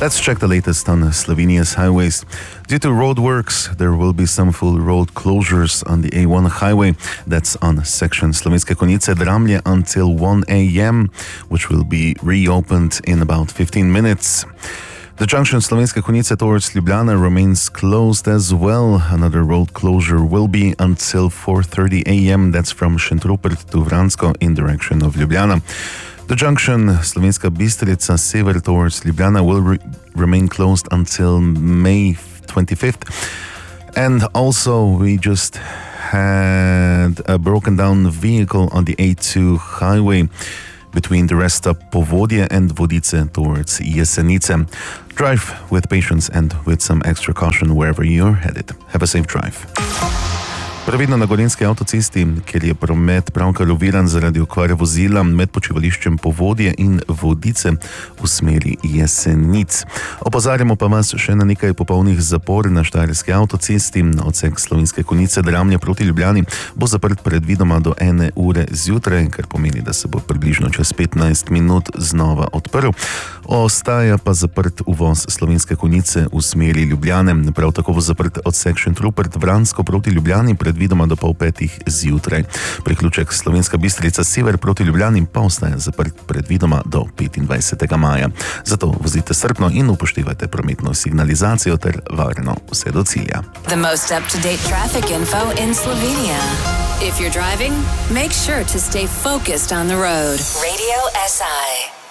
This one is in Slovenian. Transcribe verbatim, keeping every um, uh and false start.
Let's check the latest on Slovenia's highways. Due to road works, there will be some full road closures on the A one highway. That's on section Slovenske Konjice-Dramlje until one a.m., which will be reopened in about fifteen minutes. The junction Slovenske Konjice towards Ljubljana remains closed as well. Another road closure will be until four thirty a.m. That's from Šentrupert to Vransko in direction of Ljubljana. The junction Slovenska Bistrica Sever towards Ljubljana will re- remain closed until May twenty-fifth. And also we just had a broken down vehicle on the A two highway between the rest of Povodje and Vodice towards Jesenice. Drive with patience and with some extra caution wherever you're headed. Have a safe drive. Previdno na Gorenjski avtocesti, kjer je promet pravkar oviran zaradi okvare vozila med počivališčem Povodje in Vodice v smeri Jesenic. Opozarjamo pa vas še na nekaj popolnih zapor na Štajerski avtocesti. Odsek Slovenske Konjice-Dramlje proti Ljubljani bo zaprt predvidoma do ene ure zjutraj, kar pomeni, da se bo približno čez petnajst minut znova odprl. Ostaja pa zaprt uvoz Slovenske Konjice v smeri Ljubljane. Prav tako bo zaprt odsek Šentrupert-Vransko proti Ljubljani predvidoma do pol petih zjutraj. Priključek Slovenska Bistrica Sever proti Ljubljani pa ostaja zaprt predvidoma do petindvajsetega maja. Zato vozite strpno in upoštevajte prometno signalizacijo ter varno vse do cilja. The most up-to-date traffic info in Slovenia. If you're driving, make sure to stay focused on the road. Radio S I.